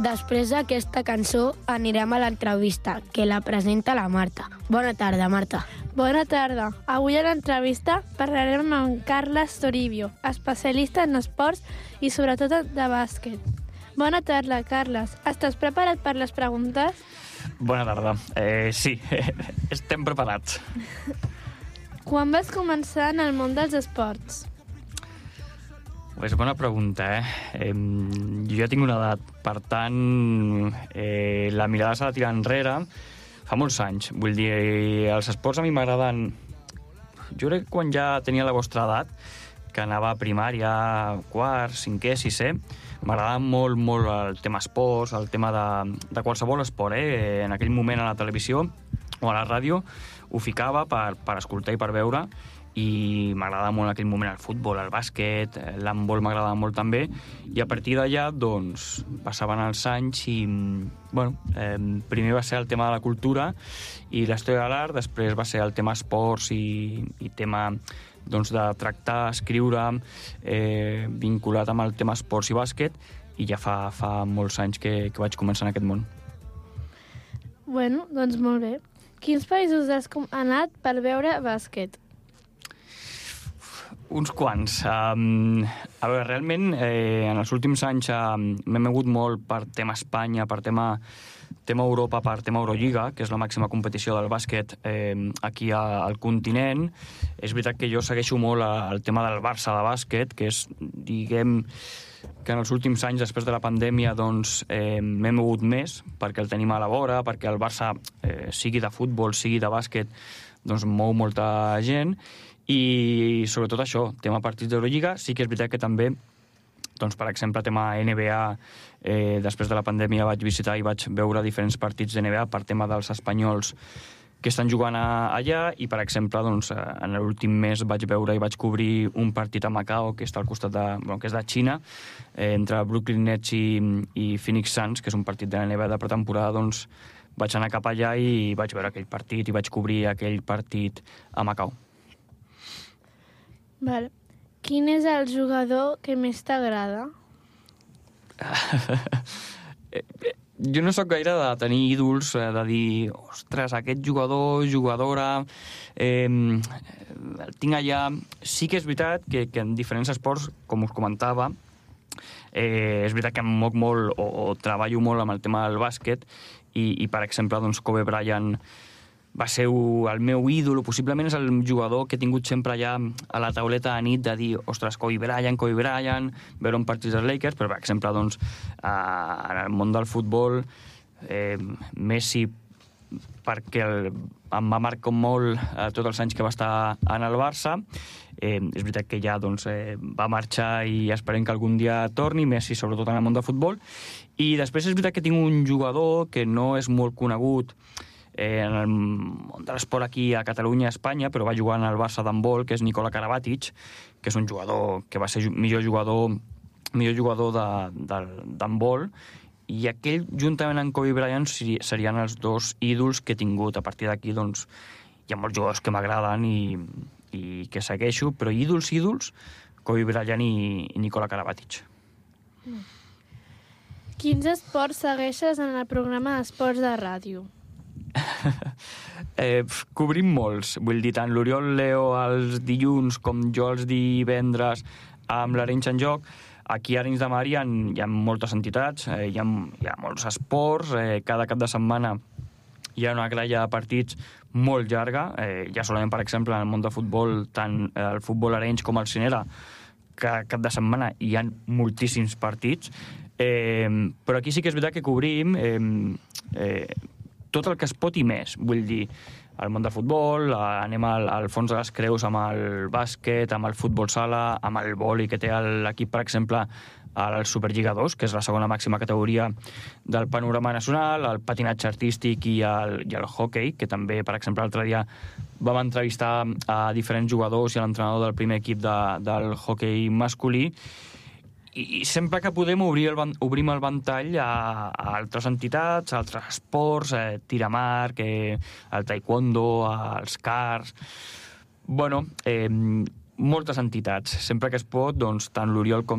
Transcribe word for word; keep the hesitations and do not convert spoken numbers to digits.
Després d'aquesta cançó anirem a l'entrevista, que la presenta la Marta. Bona tarda, Marta. Bona tarda. Avui a l'entrevista parlarem amb Carles Toribio, especialista en esports i sobretot de bàsquet. Bona tarda, Carles. Estàs preparat per les preguntes? Bona tarda. Eh, sí, estem preparats. Quan vas començar en el món dels esports? És bona pregunta, eh? eh? Jo ja tinc una edat, per tant, eh, la mirada s'ha de tirar enrere fa molts anys. Vull dir, els esports a mi m'agraden... Jo crec que quan ja tenia la vostra edat, que anava a primària, quart, cinquè, sisè, m'agradava molt, molt el tema esports, el tema de, de qualsevol esport, eh? En aquell moment a la televisió o a la ràdio ho ficava per, per escoltar i per veure, i m'agradava molt en aquell moment el futbol, el bàsquet, l'handbol m'agradava molt també, i a partir d'allà doncs passaven els anys i bueno, eh, primer va ser el tema de la cultura i la història de l'art, després va ser el tema esports i, i tema doncs, de tractar, escriure, eh, vinculat amb el tema esports i bàsquet, i ja fa, fa molts anys que, que vaig començar en aquest món. Bueno, doncs molt bé. Quins països has anat per veure bàsquet? Uns quants. Um, a veure, realment, eh, en els últims anys um, m'he mogut molt per tema Espanya, per tema, tema Europa, per tema Eurolliga, que és la màxima competició del bàsquet eh, aquí a, al continent. És veritat que jo segueixo molt a, el tema del Barça de bàsquet, que és, diguem, que en els últims anys, després de la pandèmia, doncs, eh, m'he mogut més, perquè el tenim a la vora, perquè el Barça, eh, sigui de futbol, sigui de bàsquet, doncs mou molta gent. I sobretot això, tema partits d'Eurolliga. Sí que és veritat que també, doncs, per exemple, tema N B A, eh, després de la pandèmia vaig visitar i vaig veure diferents partits d'N B A per tema dels espanyols que estan jugant a, allà, i per exemple, doncs, en l'últim mes vaig veure i vaig cobrir un partit a Macao, que està al costat de, bueno, que és de Xina, eh, entre Brooklyn Nets i, i Phoenix Suns, que és un partit de la N B A de pretemporada. Doncs vaig anar cap allà i vaig veure aquell partit i vaig cobrir aquell partit a Macao. Vale. Quin és el jugador que més t'agrada? Jo no sóc gaire de tenir ídols, de dir, ostres, aquest jugador, jugadora, eh, el tinc allà. Sí que és veritat que, que en diferents esports, com us comentava, eh, és veritat que em moc molt o, o treballo molt amb el tema del bàsquet, i, i per exemple, doncs, Kobe Bryant va ser el meu ídol, possiblement és el jugador que he tingut sempre allà a la tauleta de nit de dir, ostres, Kobe Bryant, Kobe Bryant, veure un partit dels Lakers, però per exemple, doncs, en el món del futbol, eh, Messi, perquè el, em va marcar molt eh, tots els anys que va estar en el Barça. Eh, és veritat que ja doncs, eh, va marxar i esperem que algun dia torni, Messi sobretot en el món del futbol. I després és veritat que tinc un jugador que no és molt conegut Eh, en el món de l'esport aquí a Catalunya, a Espanya, però va jugar en el Barça d'handbol, que és Nikola Karabatic, que és un jugador que va ser millor jugador millor jugador d'handbol, i aquell, juntament amb Kobe Bryant, serien els dos ídols que he tingut. A partir d'aquí, doncs, hi ha molts jugadors que m'agraden i, i que segueixo, però ídols, ídols, Kobe Bryant i, i Nikola Karabatic. Mm. Quins esports segueixes en el programa d'esports de ràdio? eh, cobrim molts, vull dir, tant l'Oriol Leo els dilluns com jo els divendres amb l'Arenys en Joc. Aquí a Arenys de Mar hi ha, hi ha moltes entitats, eh, hi, ha, hi ha molts esports, eh, cada cap de setmana hi ha una gralla de partits molt llarga, eh, ja solament, per exemple, en el món del futbol, tant el futbol Arenys com el Cinera, cada cap de setmana hi ha moltíssims partits, eh, però aquí sí que és veritat que cobrim eh, eh, tot el que es pot i més. Vull dir, al món del futbol, anem al, al fons de les creus amb el bàsquet, amb el futbol sala, amb el vòlei que té l'equip, per exemple, al Superliga dos, que és la segona màxima categoria del panorama nacional, el patinatge artístic i el, i el hockey, que també, per exemple, l'altre dia vam entrevistar a diferents jugadors i a l'entrenador del primer equip de, del hockey masculí, i sempre que podem obrir el, obrim el ventall a, a altres entitats, a altres esports, eh, tir amb arc, eh, el taekwondo, els cars... Bueno, eh, moltes entitats. Sempre que es pot, doncs, tant l'Oriol com